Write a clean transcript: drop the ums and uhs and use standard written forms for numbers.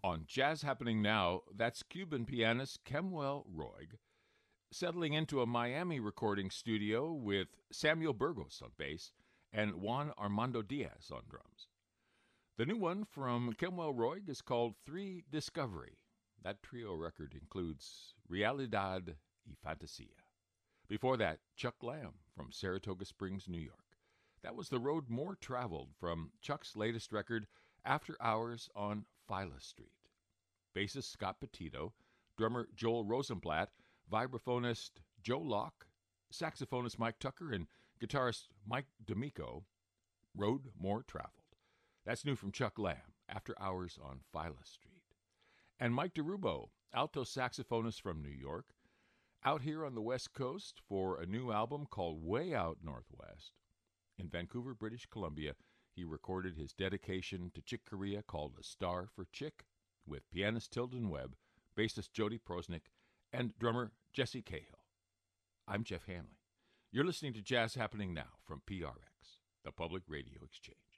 On Jazz Happening Now, that's Cuban pianist Kemuel Roig settling into a Miami recording studio with Samuel Burgos on bass and Juan Armando Diaz on drums. The new one from Kemuel Roig is called Three Discovery. That trio record includes Realidad y Fantasia. Before that, Chuck Lamb from Saratoga Springs, New York. That was the road more traveled from Chuck's latest record, After Hours on Phyla Street. Bassist Scott Petito, drummer Joel Rosenblatt, vibraphonist Joe Locke, saxophonist Mike Tucker, and guitarist Mike D'Amico, Road More Traveled. That's new from Chuck Lamb, After Hours on Phyla Street. And Mike DeRubo, alto saxophonist from New York, out here on the West Coast for a new album called Way Out Northwest. In Vancouver, British Columbia, he recorded his dedication to Chick Corea called A Star for Chick with pianist Tilden Webb, bassist Jody Prosnick, and drummer Jesse Cahill. I'm Jeff Hanley. You're listening to Jazz Happening Now from PRX, the Public Radio Exchange.